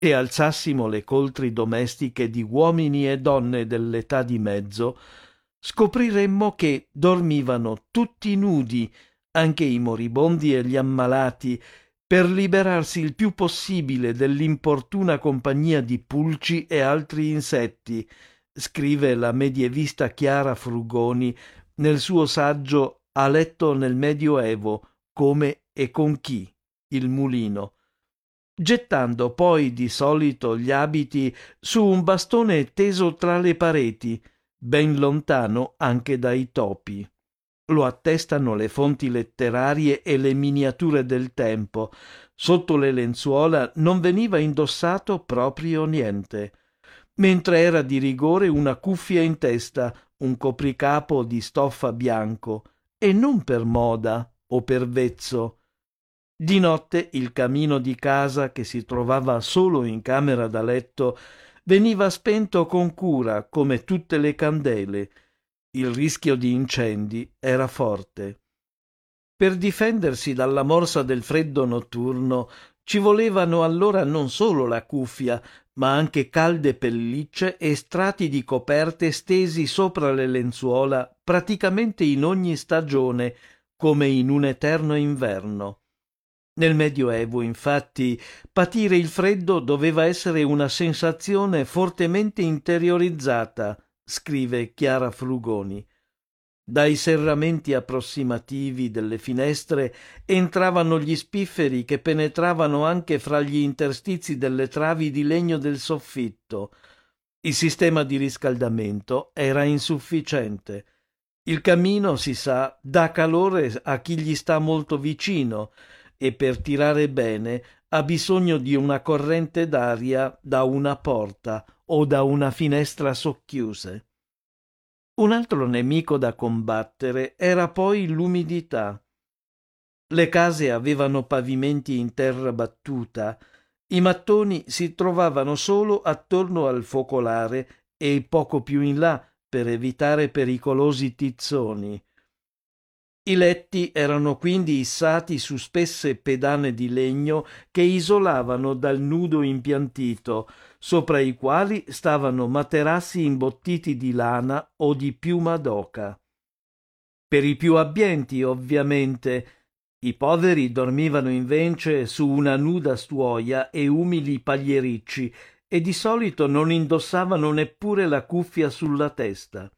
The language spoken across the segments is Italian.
e alzassimo le coltri domestiche di uomini e donne dell'età di mezzo, scopriremmo che dormivano tutti nudi, anche i moribondi e gli ammalati, per liberarsi il più possibile dell'importuna compagnia di pulci e altri insetti, scrive la medievista Chiara Frugoni nel suo saggio A letto nel Medioevo, come e con chi, il mulino, gettando poi di solito gli abiti su un bastone teso tra le pareti, ben lontano anche dai topi. Lo attestano le fonti letterarie e le miniature del tempo. Sotto le lenzuola non veniva indossato proprio niente, mentre era di rigore una cuffia in testa, un copricapo di stoffa bianco, e non per moda o per vezzo. Di notte il camino di casa, che si trovava solo in camera da letto, veniva spento con cura come tutte le candele. Il rischio di incendi era forte. Per difendersi dalla morsa del freddo notturno ci volevano allora non solo la cuffia, ma anche calde pellicce e strati di coperte stesi sopra le lenzuola praticamente in ogni stagione, come in un eterno inverno. Nel Medioevo, infatti, patire il freddo doveva essere una sensazione fortemente interiorizzata, scrive Chiara Frugoni. Dai serramenti approssimativi delle finestre entravano gli spifferi che penetravano anche fra gli interstizi delle travi di legno del soffitto. Il sistema di riscaldamento era insufficiente. Il camino, si sa, dà calore a chi gli sta molto vicino e per tirare bene ha bisogno di una corrente d'aria da una porta o da una finestra socchiuse. Un altro nemico da combattere era poi l'umidità. Le case avevano pavimenti in terra battuta, i mattoni si trovavano solo attorno al focolare e poco più in là per evitare pericolosi tizzoni. I letti erano quindi issati su spesse pedane di legno che isolavano dal nudo impiantito, sopra i quali stavano materassi imbottiti di lana o di piuma d'oca. Per i più abbienti, ovviamente, i poveri dormivano invece su una nuda stuoia e umili pagliericci e di solito non indossavano neppure la cuffia sulla testa.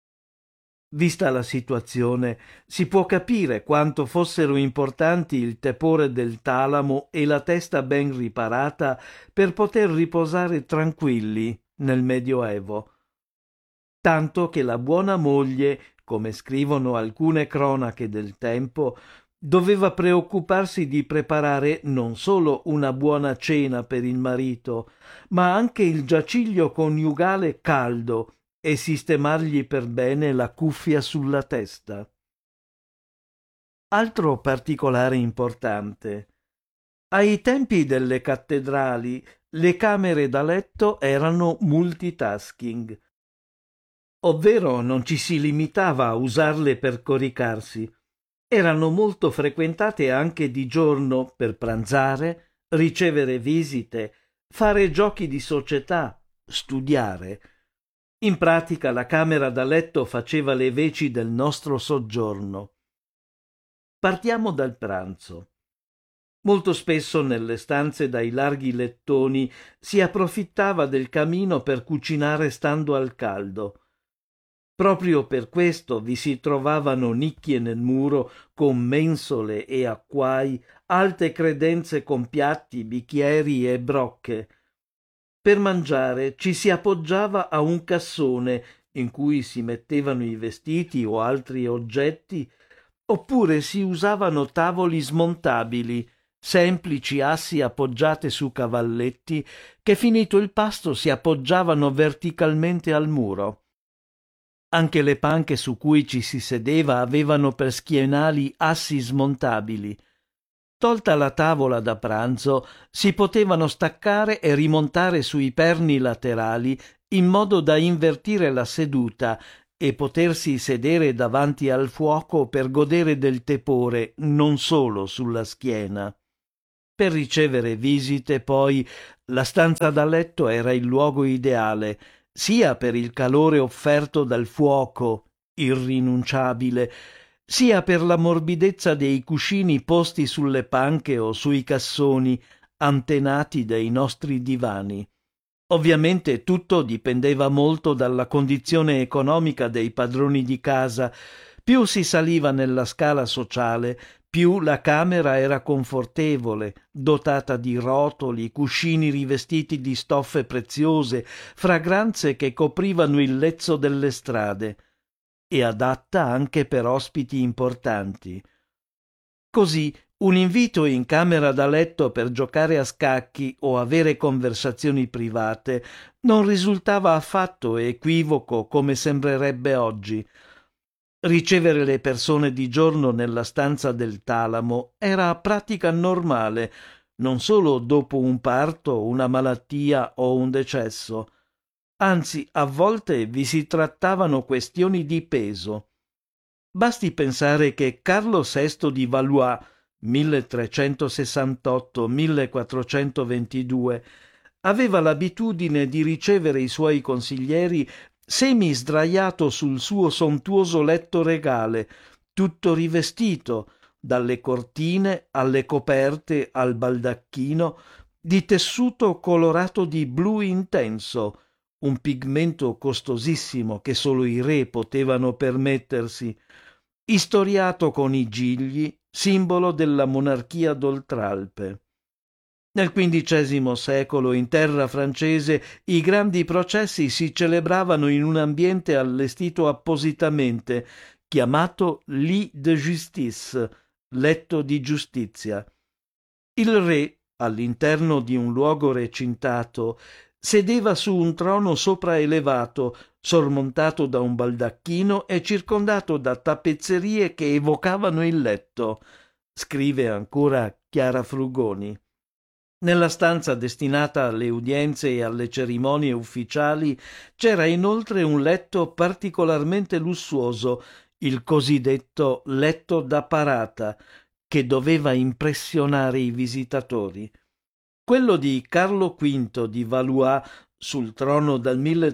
Vista la situazione, si può capire quanto fossero importanti il tepore del talamo e la testa ben riparata per poter riposare tranquilli nel Medioevo. Tanto che la buona moglie, come scrivono alcune cronache del tempo, doveva preoccuparsi di preparare non solo una buona cena per il marito, ma anche il giaciglio coniugale caldo e sistemargli per bene la cuffia sulla testa. Altro particolare importante. Ai tempi delle cattedrali le camere da letto erano multitasking, ovvero non ci si limitava a usarle per coricarsi. Erano molto frequentate anche di giorno per pranzare, ricevere visite, fare giochi di società, studiare. In pratica la camera da letto faceva le veci del nostro soggiorno. Partiamo dal pranzo. Molto spesso nelle stanze dai larghi lettoni si approfittava del camino per cucinare stando al caldo. Proprio per questo vi si trovavano nicchie nel muro con mensole e acquai, alte credenze con piatti, bicchieri e brocche. Per mangiare ci si appoggiava a un cassone in cui si mettevano i vestiti o altri oggetti, oppure si usavano tavoli smontabili, semplici assi appoggiate su cavalletti che finito il pasto si appoggiavano verticalmente al muro. Anche le panche su cui ci si sedeva avevano per schienali assi smontabili. Tolta la tavola da pranzo, si potevano staccare e rimontare sui perni laterali in modo da invertire la seduta e potersi sedere davanti al fuoco per godere del tepore non solo sulla schiena. Per ricevere visite, poi, La stanza da letto era il luogo ideale, sia per il calore offerto dal fuoco, irrinunciabile, sia per la morbidezza dei cuscini posti sulle panche o sui cassoni antenati dai nostri divani. Ovviamente tutto dipendeva molto dalla condizione economica dei padroni di casa. Più si saliva nella scala sociale, più la camera era confortevole, dotata di rotoli, cuscini rivestiti di stoffe preziose, fragranze che coprivano il lezzo delle strade, e adatta anche per ospiti importanti. Così un invito in camera da letto per giocare a scacchi o avere conversazioni private non risultava affatto equivoco come sembrerebbe oggi. Ricevere le persone di giorno nella stanza del talamo era pratica normale, non solo dopo un parto, una malattia o un decesso. Anzi, a volte vi si trattavano questioni di peso. Basti pensare che Carlo VI di Valois 1368-1422 aveva l'abitudine di ricevere i suoi consiglieri semi sdraiato sul suo sontuoso letto regale, tutto rivestito, dalle cortine alle coperte al baldacchino, di tessuto colorato di blu intenso, un pigmento costosissimo che solo i re potevano permettersi, istoriato con i gigli, simbolo della monarchia d'Oltralpe. Nel XV secolo in terra francese i grandi processi si celebravano in un ambiente allestito appositamente, chiamato lit de justice, letto di giustizia. Il re, all'interno di un luogo recintato, sedeva su un trono sopraelevato, sormontato da un baldacchino e circondato da tappezzerie che evocavano il letto, scrive ancora Chiara Frugoni. Nella stanza destinata alle udienze e alle cerimonie ufficiali c'era inoltre un letto particolarmente lussuoso, il cosiddetto letto da parata, che doveva impressionare i visitatori. Quello di Carlo V di Valois sul trono dal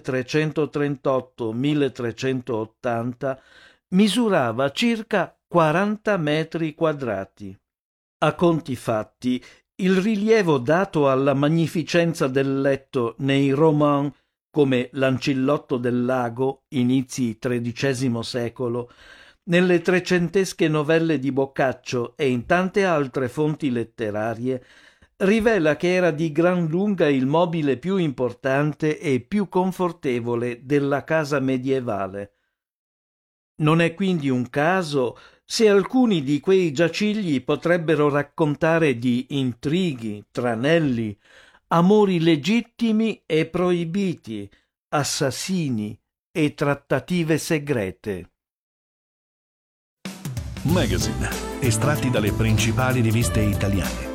1338-1380 misurava circa 40 metri quadrati. A conti fatti, il rilievo dato alla magnificenza del letto nei roman come L'ancillotto del lago, inizi XIII secolo, nelle trecentesche novelle di Boccaccio e in tante altre fonti letterarie, rivela che era di gran lunga il mobile più importante e più confortevole della casa medievale. Non è quindi un caso se alcuni di quei giacigli potrebbero raccontare di intrighi, tranelli, amori legittimi e proibiti, assassini e trattative segrete. Magazine, estratti dalle principali riviste italiane.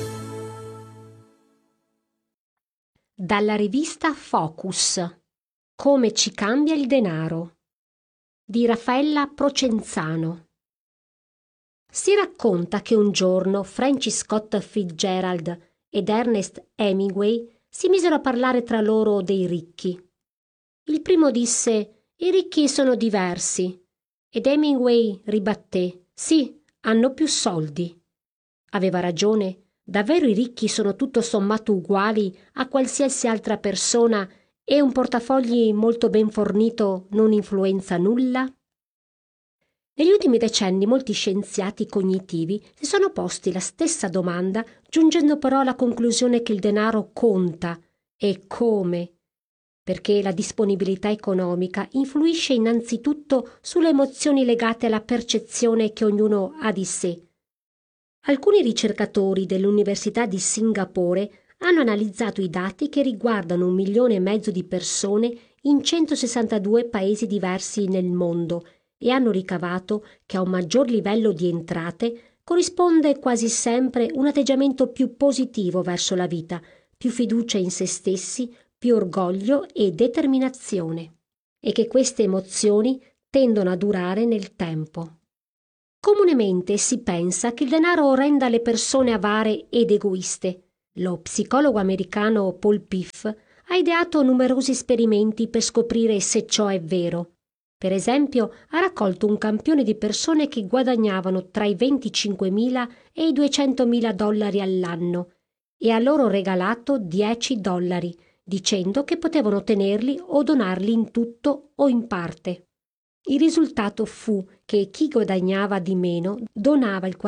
Dalla rivista Focus. Come ci cambia il denaro, di Raffaella Procenzano. Si racconta che un giorno Francis Scott Fitzgerald ed Ernest Hemingway si misero a parlare tra loro dei ricchi. Il primo disse: «I ricchi sono diversi», ed Hemingway ribatté: «Sì, hanno più soldi». Aveva ragione. Davvero i ricchi sono tutto sommato uguali a qualsiasi altra persona e un portafogli molto ben fornito non influenza nulla? Negli ultimi decenni molti scienziati cognitivi si sono posti la stessa domanda, giungendo però alla conclusione che il denaro conta. E come? Perché la disponibilità economica influisce innanzitutto sulle emozioni legate alla percezione che ognuno ha di sé. Alcuni ricercatori dell'Università di Singapore hanno analizzato i dati che riguardano 1,5 milioni di persone in 162 paesi diversi nel mondo e hanno ricavato che a un maggior livello di entrate corrisponde quasi sempre un atteggiamento più positivo verso la vita, più fiducia in se stessi, più orgoglio e determinazione, e che queste emozioni tendono a durare nel tempo. Comunemente si pensa che il denaro renda le persone avare ed egoiste. Lo psicologo americano Paul Piff ha ideato numerosi esperimenti per scoprire se ciò è vero. Per esempio, ha raccolto un campione di persone che guadagnavano tra i 25.000 e i 200.000 dollari all'anno e ha loro regalato 10 dollari, dicendo che potevano tenerli o donarli in tutto o in parte. Il risultato fu che chi guadagnava di meno donava il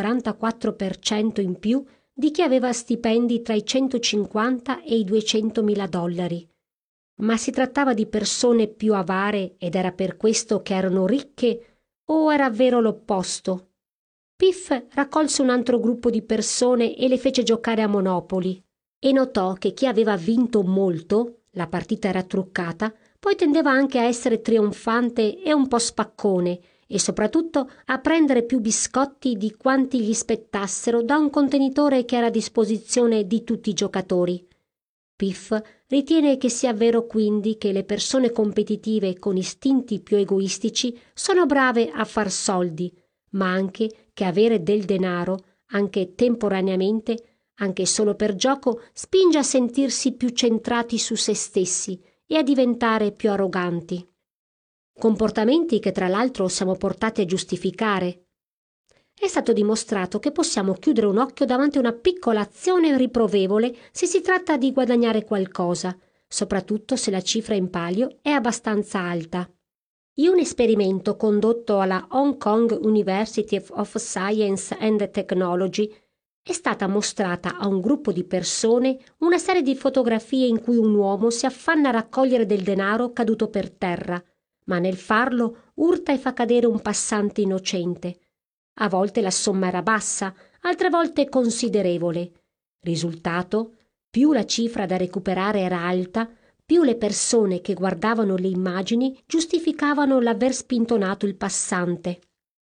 44% in più di chi aveva stipendi tra i 150 e i 200.000 dollari. Ma si trattava di persone più avare ed era per questo che erano ricche o era vero l'opposto? Piff raccolse un altro gruppo di persone e le fece giocare a Monopoli e notò che chi aveva vinto molto, la partita era truccata, poi tendeva anche a essere trionfante e un po' spaccone e soprattutto a prendere più biscotti di quanti gli spettassero da un contenitore che era a disposizione di tutti i giocatori. Piff ritiene che sia vero quindi che le persone competitive con istinti più egoistici sono brave a far soldi, ma anche che avere del denaro, anche temporaneamente, anche solo per gioco, spinge a sentirsi più centrati su se stessi e a diventare più arroganti. Comportamenti che tra l'altro siamo portati a giustificare. È stato dimostrato che possiamo chiudere un occhio davanti a una piccola azione riprovevole se si tratta di guadagnare qualcosa, soprattutto se la cifra in palio è abbastanza alta. In un esperimento condotto alla Hong Kong University of Science and Technology è stata mostrata a un gruppo di persone una serie di fotografie in cui un uomo si affanna a raccogliere del denaro caduto per terra, ma nel farlo urta e fa cadere un passante innocente. A volte la somma era bassa, altre volte considerevole. Risultato: più la cifra da recuperare era alta, più le persone che guardavano le immagini giustificavano l'aver spintonato il passante.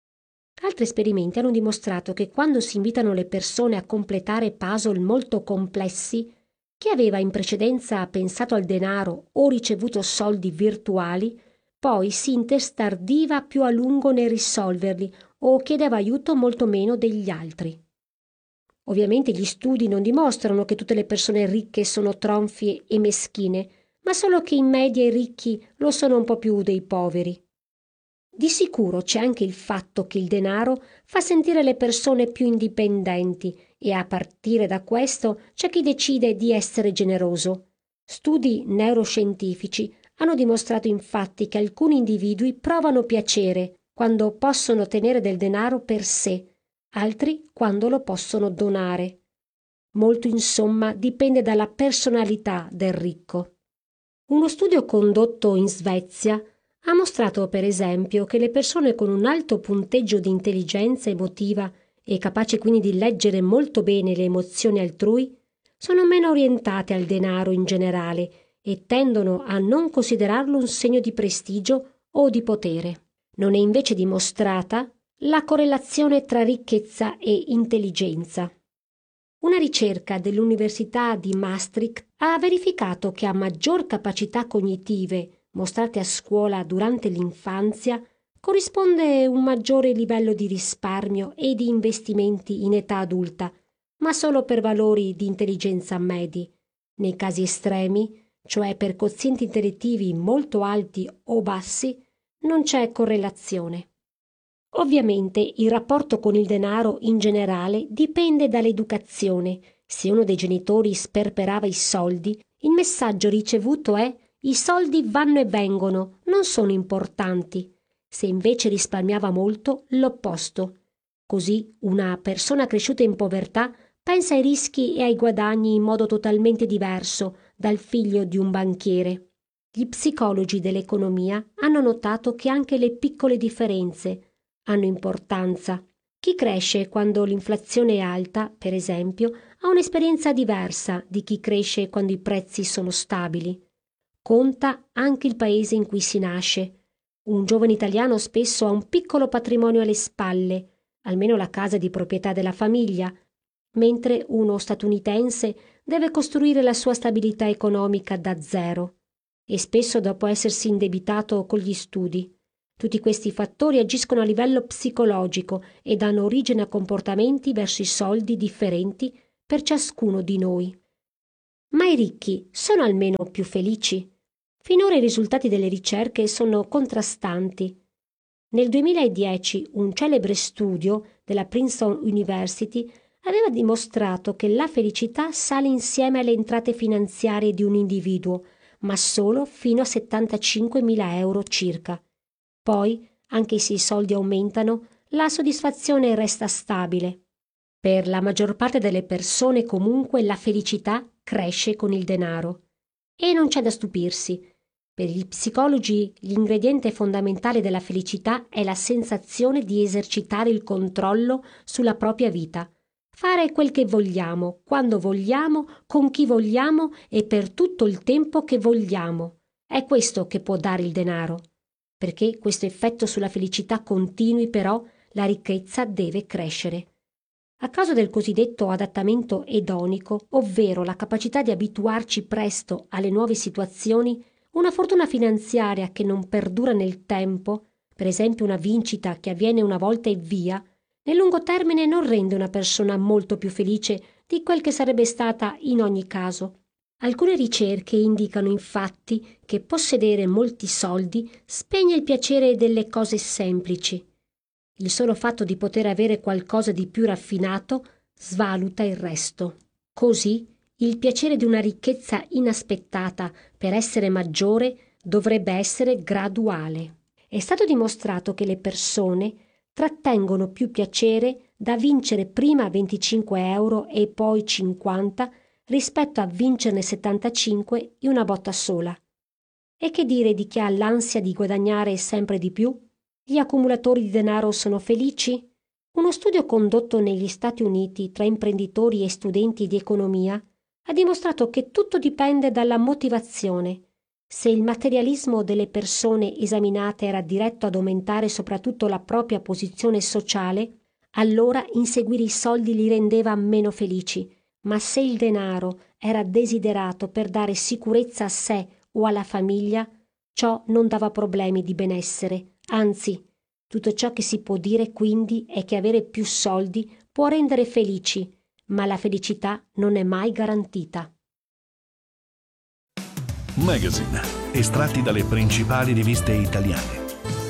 Altri esperimenti hanno dimostrato che quando si invitano le persone a completare puzzle molto complessi, chi aveva in precedenza pensato al denaro o ricevuto soldi virtuali, poi si intestardiva più a lungo nel risolverli o chiedeva aiuto molto meno degli altri. Ovviamente gli studi non dimostrano che tutte le persone ricche sono tronfie e meschine, ma solo che in media i ricchi lo sono un po' più dei poveri. Di sicuro c'è anche il fatto che il denaro fa sentire le persone più indipendenti e a partire da questo c'è chi decide di essere generoso. Studi neuroscientifici hanno dimostrato infatti che alcuni individui provano piacere quando possono tenere del denaro per sé, altri quando lo possono donare. Molto insomma dipende dalla personalità del ricco. Uno studio condotto in Svezia ha mostrato per esempio che le persone con un alto punteggio di intelligenza emotiva e capaci quindi di leggere molto bene le emozioni altrui sono meno orientate al denaro in generale e tendono a non considerarlo un segno di prestigio o di potere. Non è invece dimostrata la correlazione tra ricchezza e intelligenza. Una ricerca dell'Università di Maastricht ha verificato che a maggior capacità cognitive mostrate a scuola durante l'infanzia corrisponde un maggiore livello di risparmio e di investimenti in età adulta, ma solo per valori di intelligenza medi. Nei casi estremi, cioè per quozienti intellettivi molto alti o bassi, non c'è correlazione. Ovviamente il rapporto con il denaro in generale dipende dall'educazione. Se uno dei genitori sperperava i soldi, il messaggio ricevuto è: i soldi vanno e vengono, non sono importanti. Se invece risparmiava molto, l'opposto. Così una persona cresciuta in povertà pensa ai rischi e ai guadagni in modo totalmente diverso dal figlio di un banchiere. Gli psicologi dell'economia hanno notato che anche le piccole differenze hanno importanza. Chi cresce quando l'inflazione è alta, per esempio, ha un'esperienza diversa di chi cresce quando i prezzi sono stabili. Conta anche il paese in cui si nasce. Un giovane italiano spesso ha un piccolo patrimonio alle spalle, almeno la casa di proprietà della famiglia, mentre uno statunitense deve costruire la sua stabilità economica da zero, e spesso dopo essersi indebitato con gli studi. Tutti questi fattori agiscono a livello psicologico e danno origine a comportamenti verso i soldi differenti per ciascuno di noi. Ma i ricchi sono almeno più felici? Finora i risultati delle ricerche sono contrastanti. Nel 2010 un celebre studio della Princeton University aveva dimostrato che la felicità sale insieme alle entrate finanziarie di un individuo, ma solo fino a 75.000 euro circa. Poi, anche se i soldi aumentano, la soddisfazione resta stabile. Per la maggior parte delle persone comunque la felicità cresce con il denaro. E non c'è da stupirsi. Per gli psicologi l'ingrediente fondamentale della felicità è la sensazione di esercitare il controllo sulla propria vita. Fare quel che vogliamo, quando vogliamo, con chi vogliamo e per tutto il tempo che vogliamo. È questo che può dare il denaro. Perché questo effetto sulla felicità continui, però, la ricchezza deve crescere. A causa del cosiddetto adattamento edonico, ovvero la capacità di abituarci presto alle nuove situazioni, una fortuna finanziaria che non perdura nel tempo, per esempio una vincita che avviene una volta e via, nel lungo termine non rende una persona molto più felice di quel che sarebbe stata in ogni caso. Alcune ricerche indicano infatti che possedere molti soldi spegne il piacere delle cose semplici. Il solo fatto di poter avere qualcosa di più raffinato svaluta il resto. Così il piacere di una ricchezza inaspettata per essere maggiore dovrebbe essere graduale. È stato dimostrato che le persone trattengono più piacere da vincere prima 25 euro e poi 50 rispetto a vincerne 75 in una botta sola. E che dire di chi ha l'ansia di guadagnare sempre di più? Gli accumulatori di denaro sono felici? Uno studio condotto negli Stati Uniti tra imprenditori e studenti di economia ha dimostrato che tutto dipende dalla motivazione. Se il materialismo delle persone esaminate era diretto ad aumentare soprattutto la propria posizione sociale, allora inseguire i soldi li rendeva meno felici, ma se il denaro era desiderato per dare sicurezza a sé o alla famiglia, ciò non dava problemi di benessere. Anzi, tutto ciò che si può dire quindi è che avere più soldi può rendere felici, ma la felicità non è mai garantita. Magazine, estratti dalle principali riviste italiane.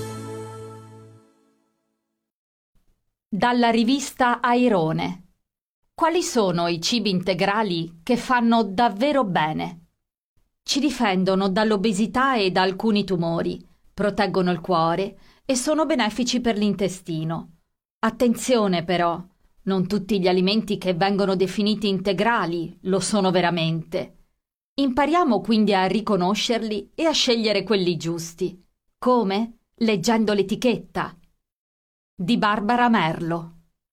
Dalla rivista Airone. Quali sono i cibi integrali che fanno davvero bene? Ci difendono dall'obesità e da alcuni tumori, proteggono il cuore e sono benefici per l'intestino. Attenzione però, non tutti gli alimenti che vengono definiti integrali lo sono veramente. Impariamo quindi a riconoscerli e a scegliere quelli giusti. Come? Leggendo l'etichetta. Di Barbara Merlo.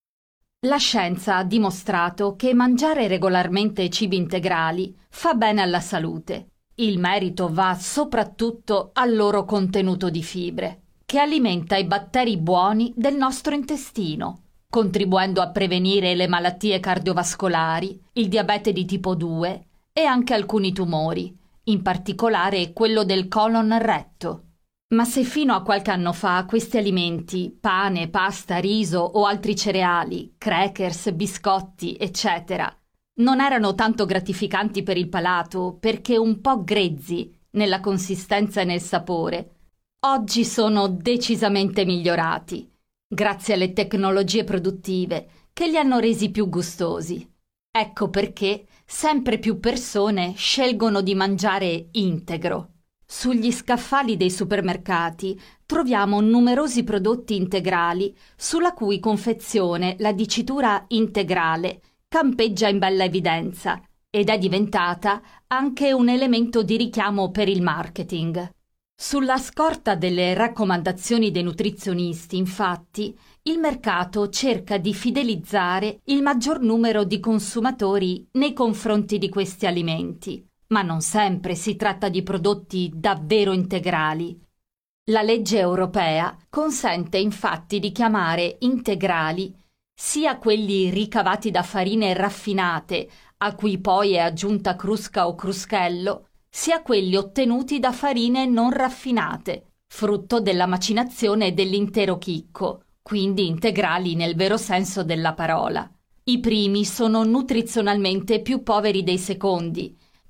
La scienza ha dimostrato che mangiare regolarmente cibi integrali fa bene alla salute. Il merito va soprattutto al loro contenuto di fibre, che alimenta i batteri buoni del nostro intestino, contribuendo a prevenire le malattie cardiovascolari, il diabete di tipo 2 e anche alcuni tumori, in particolare quello del colon retto. Ma se fino a qualche anno fa questi alimenti, pane, pasta, riso o altri cereali, crackers, biscotti, eccetera, non erano tanto gratificanti per il palato perché un po' grezzi nella consistenza e nel sapore, oggi sono decisamente migliorati, grazie alle tecnologie produttive che li hanno resi più gustosi. Ecco perché sempre più persone scelgono di mangiare integro. Sugli scaffali dei supermercati troviamo numerosi prodotti integrali sulla cui confezione la dicitura integrale campeggia in bella evidenza ed è diventata anche un elemento di richiamo per il marketing. Sulla scorta delle raccomandazioni dei nutrizionisti, infatti, il mercato cerca di fidelizzare il maggior numero di consumatori nei confronti di questi alimenti, ma non sempre si tratta di prodotti davvero integrali. La legge europea consente infatti di chiamare integrali sia quelli ricavati da farine raffinate, a cui poi è aggiunta crusca o cruschello, sia quelli ottenuti da farine non raffinate, frutto della macinazione dell'intero chicco, quindi integrali nel vero senso della parola. I primi sono nutrizionalmente più poveri dei secondi,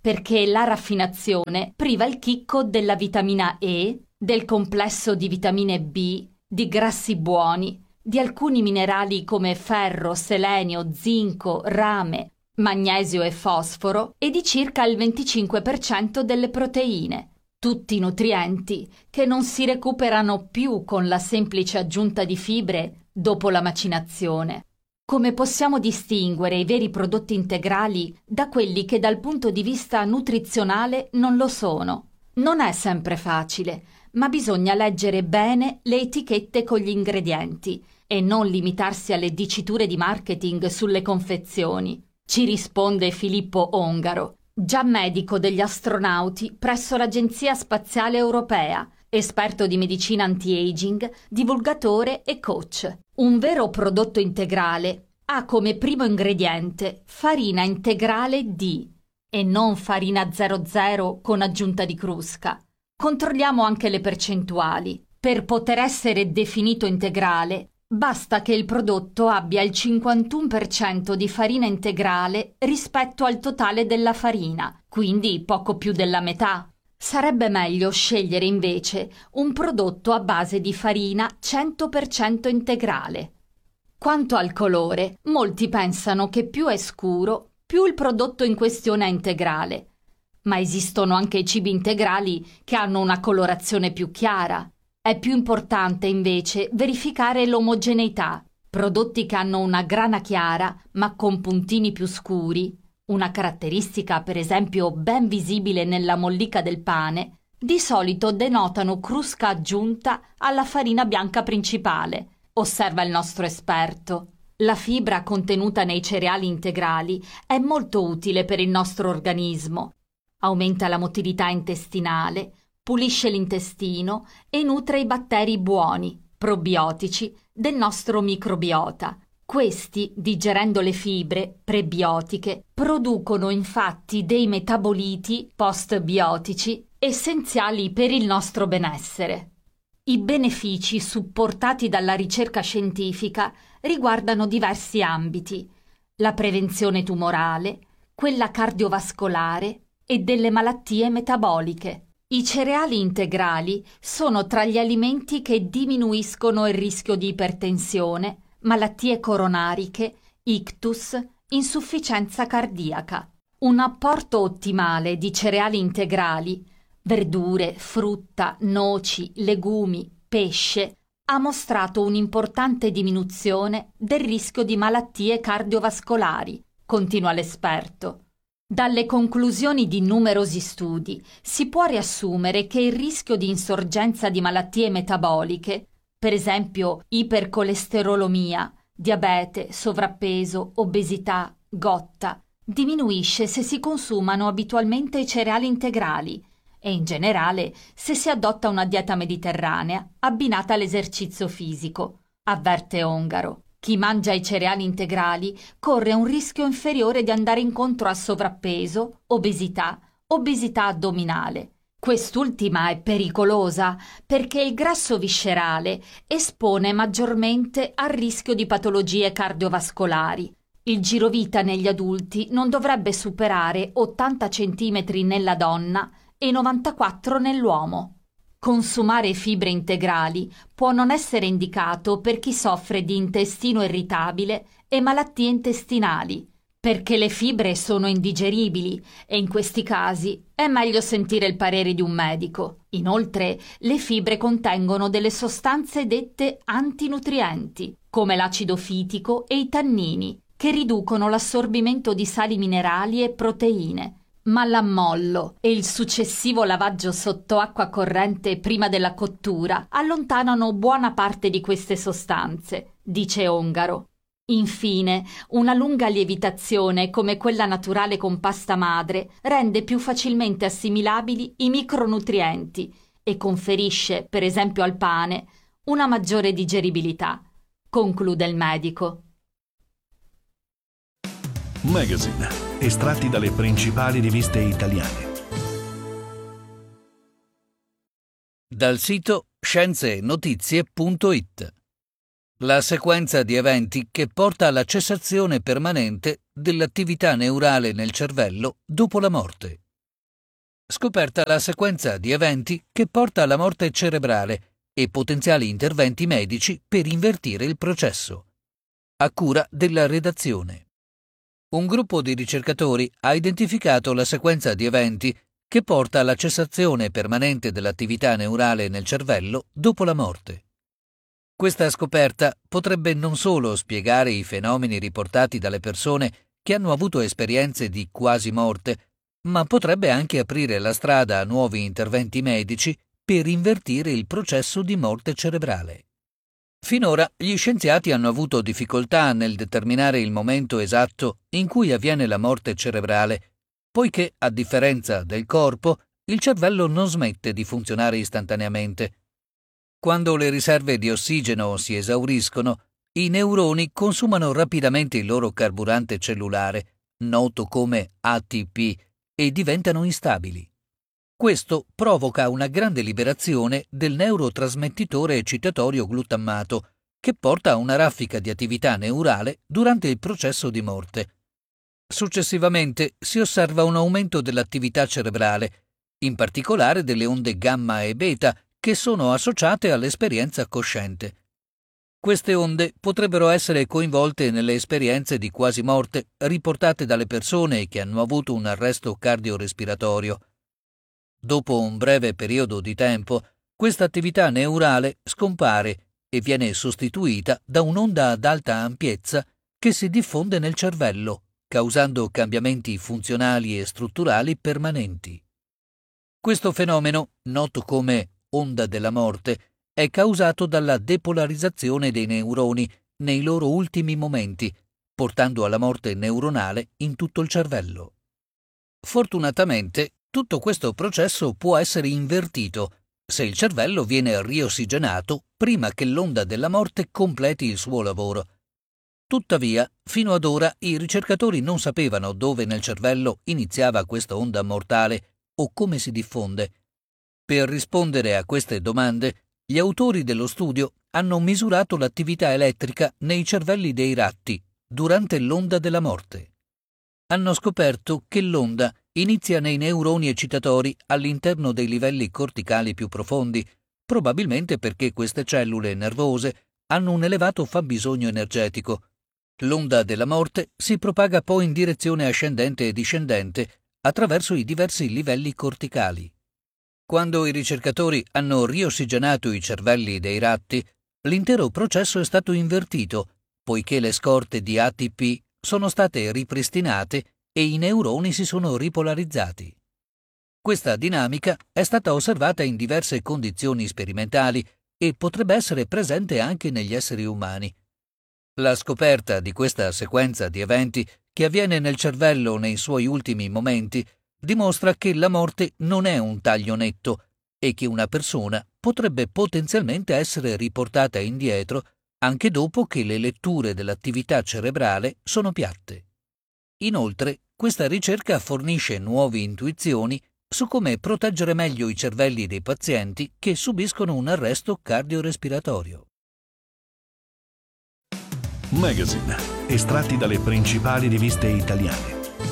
perché la raffinazione priva il chicco della vitamina E, del complesso di vitamine B, di grassi buoni, di alcuni minerali come ferro, selenio, zinco, rame, magnesio e fosforo e di circa il 25% delle proteine. Tutti nutrienti che non si recuperano più con la semplice aggiunta di fibre dopo la macinazione. Come possiamo distinguere i veri prodotti integrali da quelli che dal punto di vista nutrizionale non lo sono? Non è sempre facile, ma bisogna leggere bene le etichette con gli ingredienti e non limitarsi alle diciture di marketing sulle confezioni. Ci risponde Filippo Ongaro, già medico degli astronauti presso l'Agenzia Spaziale Europea, esperto di medicina anti-aging, divulgatore e coach. Un vero prodotto integrale ha come primo ingrediente farina integrale di e non farina 00 con aggiunta di crusca. Controlliamo anche le percentuali. Per poter essere definito integrale, basta che il prodotto abbia il 51% di farina integrale rispetto al totale della farina, quindi poco più della metà. Sarebbe meglio scegliere invece un prodotto a base di farina 100% integrale. Quanto al colore, molti pensano che più è scuro, più il prodotto in questione è integrale. Ma esistono anche i cibi integrali che hanno una colorazione più chiara. È più importante invece verificare l'omogeneità. Prodotti che hanno una grana chiara ma con puntini più scuri, una caratteristica per esempio ben visibile nella mollica del pane, di solito denotano crusca aggiunta alla farina bianca principale, osserva il nostro esperto. La fibra contenuta nei cereali integrali è molto utile per il nostro organismo. Aumenta la motilità intestinale, pulisce l'intestino e nutre i batteri buoni, probiotici, del nostro microbiota. Questi, digerendo le fibre prebiotiche, producono infatti dei metaboliti postbiotici essenziali per il nostro benessere. I benefici supportati dalla ricerca scientifica riguardano diversi ambiti: la prevenzione tumorale, quella cardiovascolare e delle malattie metaboliche. I cereali integrali sono tra gli alimenti che diminuiscono il rischio di ipertensione, malattie coronariche, ictus, insufficienza cardiaca. Un apporto ottimale di cereali integrali, verdure, frutta, noci, legumi, pesce, ha mostrato un'importante diminuzione del rischio di malattie cardiovascolari, continua l'esperto. Dalle conclusioni di numerosi studi si può riassumere che il rischio di insorgenza di malattie metaboliche, per esempio ipercolesterolemia, diabete, sovrappeso, obesità, gotta, diminuisce se si consumano abitualmente i cereali integrali e in generale se si adotta una dieta mediterranea abbinata all'esercizio fisico, avverte Ongaro. Chi mangia i cereali integrali corre un rischio inferiore di andare incontro a sovrappeso, obesità addominale. Quest'ultima è pericolosa perché il grasso viscerale espone maggiormente al rischio di patologie cardiovascolari. Il girovita negli adulti non dovrebbe superare 80 cm nella donna e 94 nell'uomo. Consumare fibre integrali può non essere indicato per chi soffre di intestino irritabile e malattie intestinali, perché le fibre sono indigeribili e in questi casi è meglio sentire il parere di un medico. Inoltre, le fibre contengono delle sostanze dette antinutrienti, come l'acido fitico e i tannini, che riducono l'assorbimento di sali minerali e proteine. Ma l'ammollo e il successivo lavaggio sotto acqua corrente prima della cottura allontanano buona parte di queste sostanze, dice Ongaro. Infine, una lunga lievitazione come quella naturale con pasta madre rende più facilmente assimilabili i micronutrienti e conferisce, per esempio al pane, una maggiore digeribilità, conclude il medico. Magazine, estratti dalle principali riviste italiane. Dal sito scienzeenotizie.it. La sequenza di eventi che porta alla cessazione permanente dell'attività neurale nel cervello dopo la morte. scoperta la sequenza di eventi che porta alla morte cerebrale e potenziali interventi medici per invertire il processo. A cura della redazione. Un gruppo di ricercatori ha identificato la sequenza di eventi che porta alla cessazione permanente dell'attività neurale nel cervello dopo la morte. Questa scoperta potrebbe non solo spiegare i fenomeni riportati dalle persone che hanno avuto esperienze di quasi morte, ma potrebbe anche aprire la strada a nuovi interventi medici per invertire il processo di morte cerebrale. Finora gli scienziati hanno avuto difficoltà nel determinare il momento esatto in cui avviene la morte cerebrale, poiché, a differenza del corpo, il cervello non smette di funzionare istantaneamente. Quando le riserve di ossigeno si esauriscono, i neuroni consumano rapidamente il loro carburante cellulare, noto come ATP, e diventano instabili. Questo provoca una grande liberazione del neurotrasmettitore eccitatorio glutammato, che porta a una raffica di attività neurale durante il processo di morte. Successivamente si osserva un aumento dell'attività cerebrale, in particolare delle onde gamma e beta, che sono associate all'esperienza cosciente. Queste onde potrebbero essere coinvolte nelle esperienze di quasi morte riportate dalle persone che hanno avuto un arresto cardiorespiratorio. Dopo un breve periodo di tempo, questa attività neurale scompare e viene sostituita da un'onda ad alta ampiezza che si diffonde nel cervello, causando cambiamenti funzionali e strutturali permanenti. Questo fenomeno, noto come onda della morte, è causato dalla depolarizzazione dei neuroni nei loro ultimi momenti, portando alla morte neuronale in tutto il cervello. Fortunatamente, tutto questo processo può essere invertito se il cervello viene riossigenato prima che l'onda della morte completi il suo lavoro. Tuttavia, fino ad ora i ricercatori non sapevano dove nel cervello iniziava questa onda mortale o come si diffonde. Per rispondere a queste domande, gli autori dello studio hanno misurato l'attività elettrica nei cervelli dei ratti durante l'onda della morte. Hanno scoperto che l'onda inizia nei neuroni eccitatori all'interno dei livelli corticali più profondi, probabilmente perché queste cellule nervose hanno un elevato fabbisogno energetico. L'onda della morte si propaga poi in direzione ascendente e discendente attraverso i diversi livelli corticali. Quando i ricercatori hanno riossigenato i cervelli dei ratti, l'intero processo è stato invertito, poiché le scorte di ATP sono state ripristinate e i neuroni si sono ripolarizzati. Questa dinamica è stata osservata in diverse condizioni sperimentali e potrebbe essere presente anche negli esseri umani. La scoperta di questa sequenza di eventi che avviene nel cervello nei suoi ultimi momenti dimostra che la morte non è un taglio netto e che una persona potrebbe potenzialmente essere riportata indietro anche dopo che le letture dell'attività cerebrale sono piatte. Inoltre, questa ricerca fornisce nuove intuizioni su come proteggere meglio i cervelli dei pazienti che subiscono un arresto cardiorespiratorio. Magazine, estratti dalle principali riviste italiane.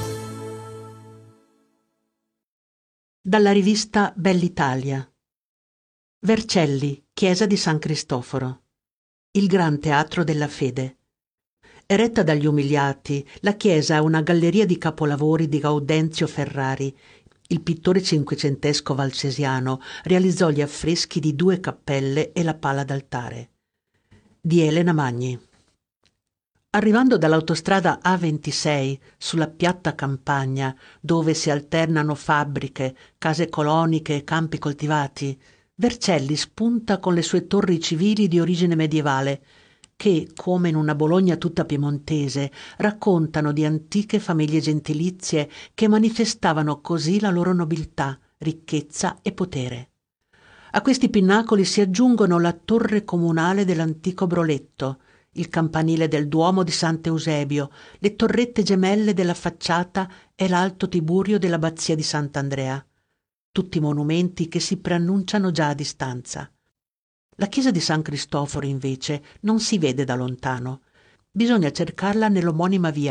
Dalla rivista Bell'Italia. Vercelli, chiesa di San Cristoforo. Il gran teatro della fede. Eretta dagli umiliati, la chiesa ha una galleria di capolavori di Gaudenzio Ferrari. Il pittore cinquecentesco valsesiano realizzò gli affreschi di 2 cappelle e la pala d'altare. Di Elena Magni. Arrivando dall'autostrada A26 sulla piatta campagna, dove si alternano fabbriche, case coloniche e campi coltivati, Vercelli spunta con le sue torri civili di origine medievale, che, come in una Bologna tutta piemontese, raccontano di antiche famiglie gentilizie che manifestavano così la loro nobiltà, ricchezza e potere. A questi pinnacoli si aggiungono la torre comunale dell'antico Broletto, il campanile del Duomo di Sant'Eusebio, le torrette gemelle della facciata e l'alto Tiburio dell'abbazia di Sant'Andrea. Tutti monumenti che si preannunciano già a distanza. La chiesa di San Cristoforo, invece, non si vede da lontano. Bisogna cercarla nell'omonima via,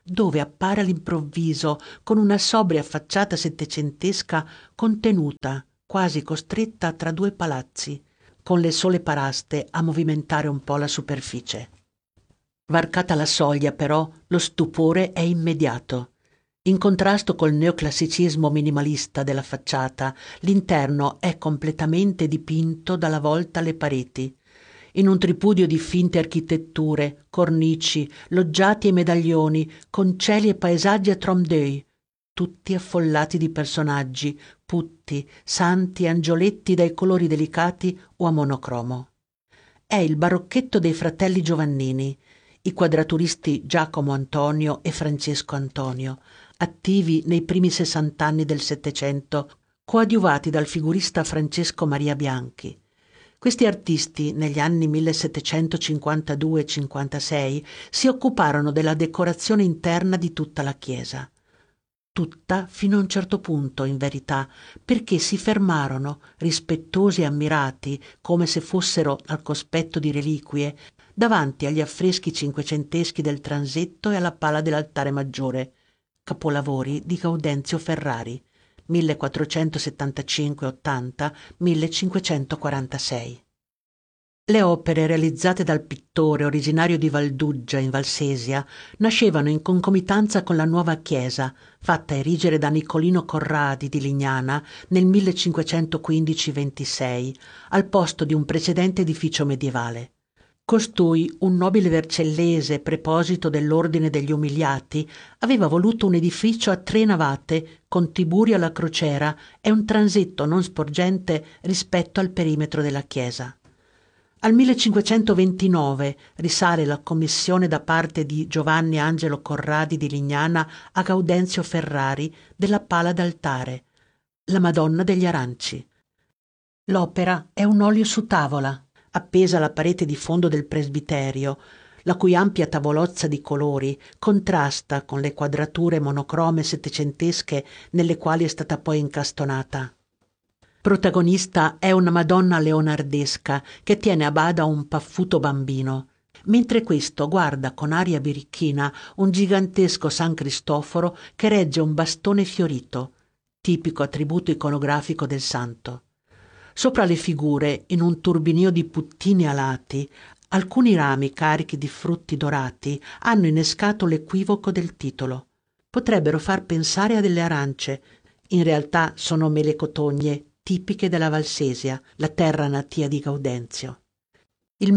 dove appare all'improvviso con una sobria facciata settecentesca contenuta, quasi costretta tra due palazzi, con le sole paraste a movimentare un po' la superficie. Varcata la soglia, però, lo stupore è immediato. In contrasto col neoclassicismo minimalista della facciata, l'interno è completamente dipinto dalla volta alle pareti, in un tripudio di finte architetture, cornici, loggiati e medaglioni, con cieli e paesaggi a trompe-l'œil, tutti affollati di personaggi, putti, santi e angioletti dai colori delicati o a monocromo. È il barocchetto dei fratelli Giovannini, i quadraturisti Giacomo Antonio e Francesco Antonio, attivi nei primi 60 anni del Settecento, coadiuvati dal figurista Francesco Maria Bianchi. Questi artisti, negli anni 1752-56, si occuparono della decorazione interna di tutta la chiesa. Tutta fino a un certo punto, in verità, perché si fermarono, rispettosi e ammirati, come se fossero al cospetto di reliquie, davanti agli affreschi cinquecenteschi del transetto e alla pala dell'altare maggiore, capolavori di Gaudenzio Ferrari, 1475-80, 1546. Le opere realizzate dal pittore originario di Valduggia in Valsesia nascevano in concomitanza con la nuova chiesa, fatta erigere da Nicolino Corradi di Lignana nel 1515-26, al posto di un precedente edificio medievale. Costui, un nobile vercellese preposito dell'Ordine degli Umiliati, aveva voluto un edificio a 3 navate con tiburi alla crociera e un transetto non sporgente rispetto al perimetro della chiesa. Al 1529 risale la commissione da parte di Giovanni Angelo Corradi di Lignana a Gaudenzio Ferrari della pala d'altare, la Madonna degli Aranci. L'opera è un olio su tavola, appesa alla parete di fondo del presbiterio, la cui ampia tavolozza di colori contrasta con le quadrature monocrome settecentesche nelle quali è stata poi incastonata. Protagonista è una Madonna leonardesca che tiene a bada un paffuto bambino, mentre questo guarda con aria birichina un gigantesco San Cristoforo che regge un bastone fiorito, tipico attributo iconografico del santo. Sopra le figure, in un turbinio di puttini alati, alcuni rami carichi di frutti dorati hanno innescato l'equivoco del titolo. Potrebbero far pensare a delle arance, in realtà sono mele cotogne tipiche della Valsesia, la terra natia di Gaudenzio. Il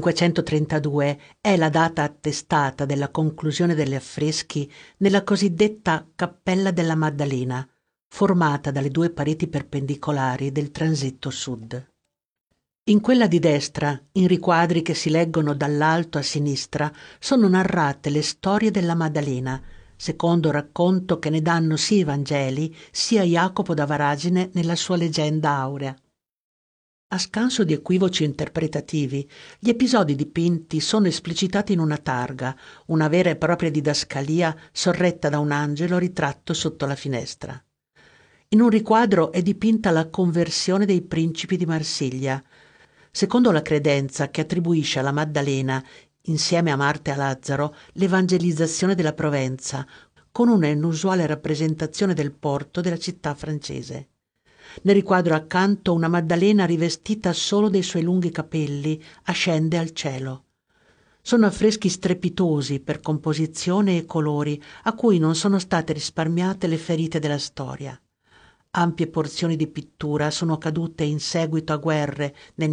1532 è la data attestata della conclusione degli affreschi nella cosiddetta Cappella della Maddalena, formata dalle 2 pareti perpendicolari del transetto sud. In quella di destra, in riquadri che si leggono dall'alto a sinistra, sono narrate le storie della Maddalena, secondo racconto che ne danno sia i Vangeli sia Jacopo da Varagine nella sua leggenda aurea. A scanso di equivoci interpretativi, gli episodi dipinti sono esplicitati in una targa, una vera e propria didascalia sorretta da un angelo ritratto sotto la finestra. In un riquadro è dipinta la conversione dei principi di Marsiglia. Secondo la credenza che attribuisce alla Maddalena, insieme a Marta e a Lazzaro, l'evangelizzazione della Provenza, con una inusuale rappresentazione del porto della città francese. Nel riquadro accanto una Maddalena rivestita solo dei suoi lunghi capelli ascende al cielo. Sono affreschi strepitosi per composizione e colori, a cui non sono state risparmiate le ferite della storia. Ampie porzioni di pittura sono cadute in seguito a guerre nel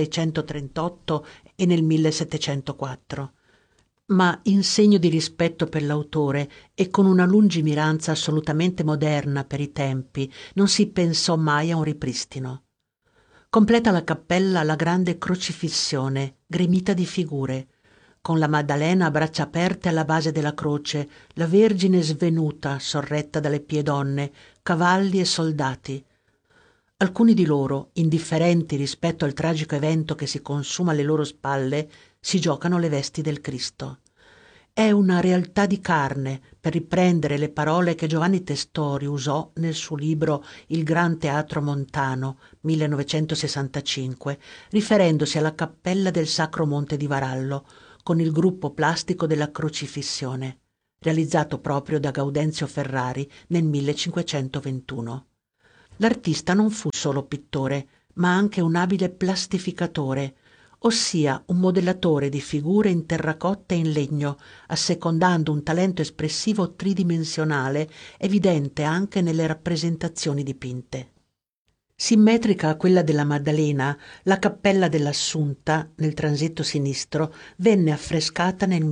1638 e nel 1704, ma in segno di rispetto per l'autore e con una lungimiranza assolutamente moderna per i tempi non si pensò mai a un ripristino. Completa la cappella la grande crocifissione, gremita di figure, con la Maddalena a braccia aperte alla base della croce, la Vergine svenuta, sorretta dalle piedonne, cavalli e soldati. Alcuni di loro, indifferenti rispetto al tragico evento che si consuma alle loro spalle, si giocano le vesti del Cristo. È una realtà di carne, per riprendere le parole che Giovanni Testori usò nel suo libro Il Gran Teatro Montano, 1965, riferendosi alla cappella del Sacro Monte di Varallo, con il gruppo plastico della Crocifissione. realizzato proprio da Gaudenzio Ferrari nel 1521. L'artista non fu solo pittore, ma anche un abile plastificatore, ossia un modellatore di figure in terracotta e in legno, assecondando un talento espressivo tridimensionale evidente anche nelle rappresentazioni dipinte. Simmetrica a quella della Maddalena, la cappella dell'Assunta, nel transetto sinistro, venne affrescata nel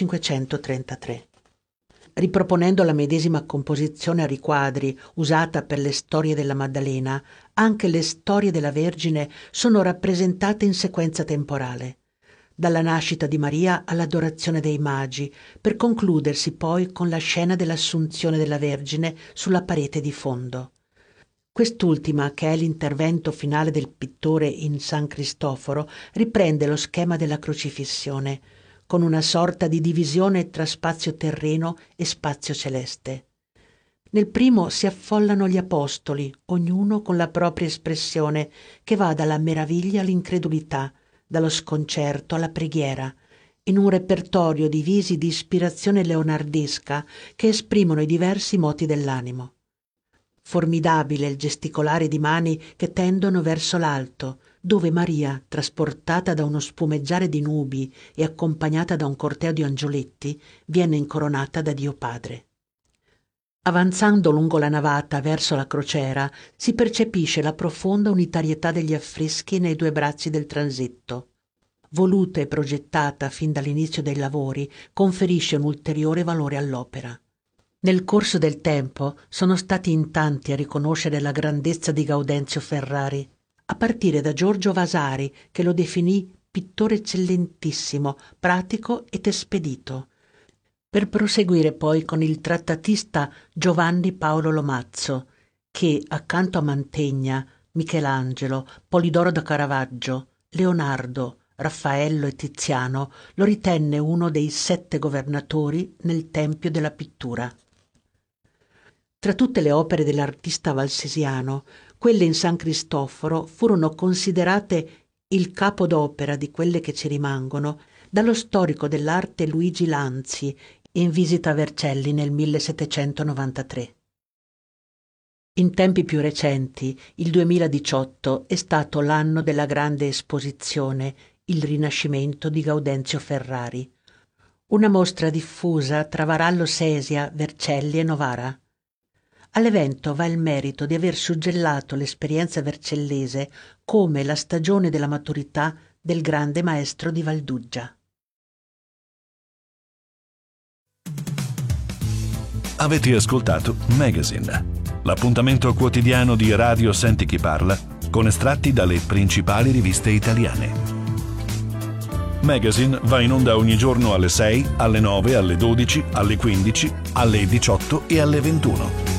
1533. Riproponendo la medesima composizione a riquadri usata per le storie della Maddalena, anche le storie della Vergine sono rappresentate in sequenza temporale, dalla nascita di Maria all'adorazione dei Magi, per concludersi poi con la scena dell'Assunzione della Vergine sulla parete di fondo. Quest'ultima, che è l'intervento finale del pittore in San Cristoforo, riprende lo schema della crocifissione, con una sorta di divisione tra spazio terreno e spazio celeste. Nel primo si affollano gli apostoli, ognuno con la propria espressione, che va dalla meraviglia all'incredulità, dallo sconcerto alla preghiera, in un repertorio di visi di ispirazione leonardesca che esprimono i diversi moti dell'animo. Formidabile il gesticolare di mani che tendono verso l'alto, dove Maria, trasportata da uno spumeggiare di nubi e accompagnata da un corteo di angioletti, viene incoronata da Dio Padre. Avanzando lungo la navata verso la crociera, si percepisce la profonda unitarietà degli affreschi nei due bracci del transetto. Voluta e progettata fin dall'inizio dei lavori, conferisce un ulteriore valore all'opera. Nel corso del tempo sono stati in tanti a riconoscere la grandezza di Gaudenzio Ferrari, a partire da Giorgio Vasari, che lo definì pittore eccellentissimo, pratico ed espedito, per proseguire poi con il trattatista Giovanni Paolo Lomazzo, che accanto a Mantegna, Michelangelo, Polidoro da Caravaggio, Leonardo, Raffaello e Tiziano lo ritenne uno dei 7 governatori nel tempio della pittura. Tra tutte le opere dell'artista valsesiano, quelle in San Cristoforo furono considerate il capo d'opera di quelle che ci rimangono dallo storico dell'arte Luigi Lanzi in visita a Vercelli nel 1793. In tempi più recenti, il 2018 è stato l'anno della grande esposizione Il Rinascimento di Gaudenzio Ferrari, una mostra diffusa tra Varallo Sesia, Vercelli e Novara. All'evento va il merito di aver suggellato l'esperienza vercellese come la stagione della maturità del grande maestro di Valduggia. Avete ascoltato Magazine, l'appuntamento quotidiano di Radio Senti Chi Parla con estratti dalle principali riviste italiane. Magazine va in onda ogni giorno alle 6, alle 9, alle 12, alle 15, alle 18 e alle 21.